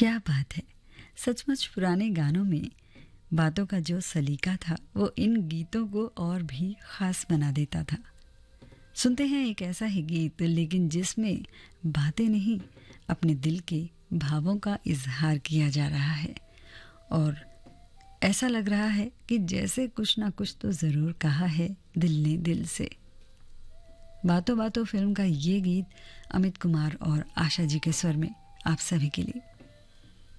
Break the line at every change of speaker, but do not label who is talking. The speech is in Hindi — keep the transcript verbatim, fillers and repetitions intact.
क्या बात है। सचमुच पुराने गानों में बातों का जो सलीका था वो इन गीतों को और भी ख़ास बना देता था। सुनते हैं एक ऐसा ही गीत लेकिन जिसमें बातें नहीं, अपने दिल के भावों का इजहार किया जा रहा है और ऐसा लग रहा है कि जैसे कुछ ना कुछ तो ज़रूर कहा है दिल ने दिल से। बातों बातों फिल्म का ये गीत अमित कुमार और आशा जी के स्वर में आप सभी के लिए।